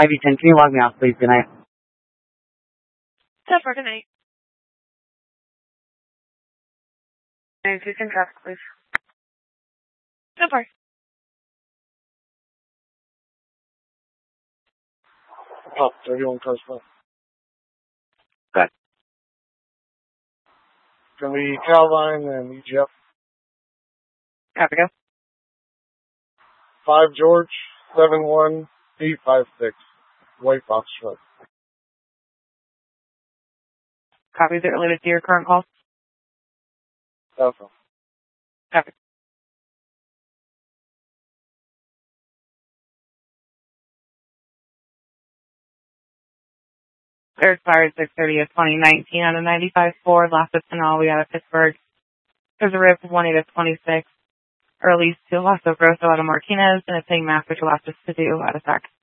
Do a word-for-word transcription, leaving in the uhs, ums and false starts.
I V ten, can you log me off, please? Good night. ten four, good night. And you can traffic, please. ten four. Oh, thirty-one cars left. Good. Gonna be Calvine and E G F. Copy, go. five George, seven one eight five six. White Fox truck. Copy, is it related to your current call? That's all. Copy. Air expired six thirty of twenty nineteen on a ninety-five four, last of Pinal, we out of Pittsburgh. There's a R I P of one eight of twenty-six. Early to Lasso Grosso out of Martinez, and a paying master to Lasso City out of Sac.